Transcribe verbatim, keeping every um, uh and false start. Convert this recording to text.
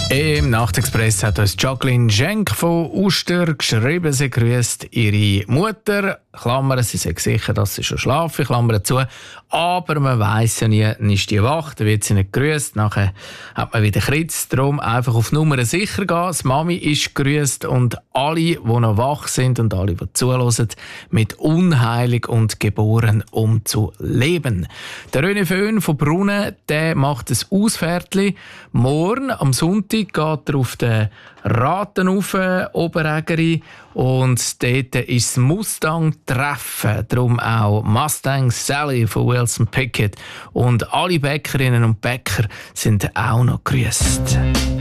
Im Nachtexpress hat uns Jacqueline Schenk von Uster geschrieben, sie grüßt ihre Mutter. Klammern, sie sagt sicher, dass sie schon schlafen, Klammern zu. Aber man weiss ja nie, dann ist die wach, dann wird sie nicht grüßt. Nachher hat man wieder Kritz. Darum einfach auf Nummer sicher gehen. Die Mami ist grüßt und alle, die noch wach sind und alle, die zuhören, mit unheilig und geboren, um zu leben. Der René Föhn von Brunnen, der macht ein Ausfährtli. Morgen, am Sonntag, geht er auf den Raten rauf, Oberägeri, und dort ist das Mustang-Treffen. Darum auch Mustang Sally von Wilson Pickett. Und alle Bäckerinnen und Bäcker sind auch noch grüßt.